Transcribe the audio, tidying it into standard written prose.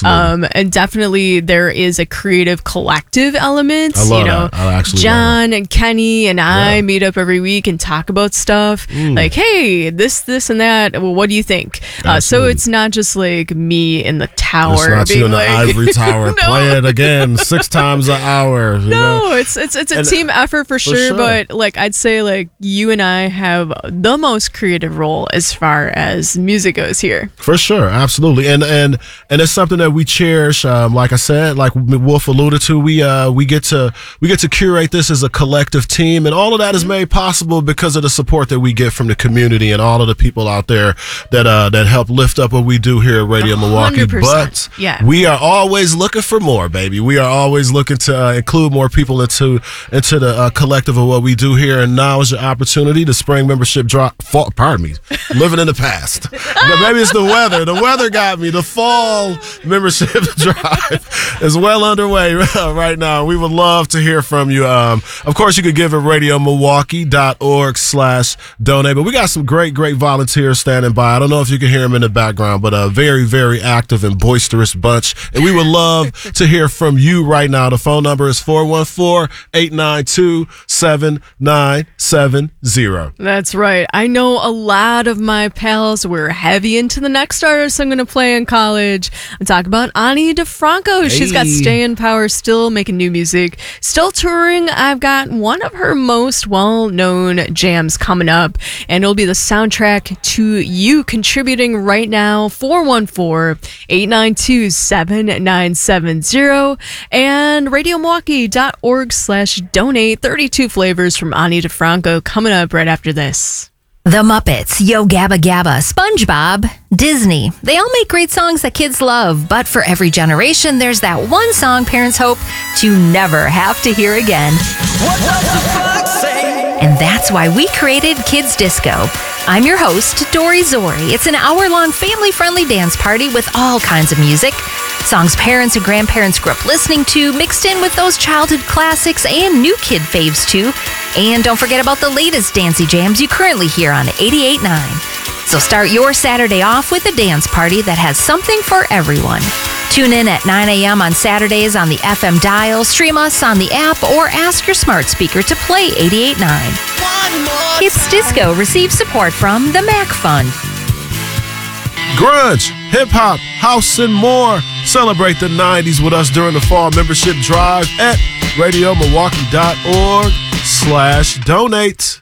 Absolutely. And definitely there is a creative collective element. I love that. I actually John and Kenny and I meet up every week and talk about stuff like, hey, this, and that. Well, what do you think? So it's not just like me in the tower. It's not you in the ivory tower. No. Play it again 6 times an hour. No, it's a team effort for sure. But like I'd say like you and I have the most creative role as far as music goes here. For sure, absolutely, and it's something that we cherish. Like I said, like Wolf alluded to, we get to curate this as a collective team, and all of that is made possible because of the support that we get from the community and all of the people out there that help lift up what we do here at Radio Milwaukee. 100%. But we are always looking for more, baby. We are always looking to include more people into the collective of what we do here. And now is your opportunity. The spring membership drop. Pardon me, living in the past. Maybe it's the weather. The weather got me. The fall membership drive is well underway right now. We would love to hear from you. Of course, you could give at radiomilwaukee.org/donate. But we got some great volunteers standing by. I don't know if you can hear them in the background, but a very, very active and boisterous bunch. And we would love to hear from you right now. The phone number is 414-892-7970. That's right. I know a lot of my pals were heavy into the next artist I'm going to play in college. I'm talking about Ani DiFranco. She's got staying power, still making new music, still touring. I've got one of her most well-known jams coming up, and it'll be the soundtrack to you contributing right now. 414-892-7970 and radiomilwaukee.org/donate. 32 flavors from Ani DiFranco coming up right after this. The Muppets, Yo Gabba Gabba, SpongeBob, Disney. They all make great songs that kids love, but for every generation, there's that one song parents hope to never have to hear again. What does the fuck say? And that's why we created Kids Disco. I'm your host, Dory Zori. It's an hour-long family-friendly dance party with all kinds of music. Songs parents and grandparents grew up listening to, mixed in with those childhood classics and new kid faves too. And don't forget about the latest dancey jams you currently hear on 88.9. So start your Saturday off with a dance party that has something for everyone. Tune in at 9 a.m. on Saturdays on the FM dial, stream us on the app, or ask your smart speaker to play 88.9. Kids Disco receives support from the MAC Fund. Grunge, hip-hop, house, and more. Celebrate the 90s with us during the fall membership drive at radiomilwaukee.org/donate.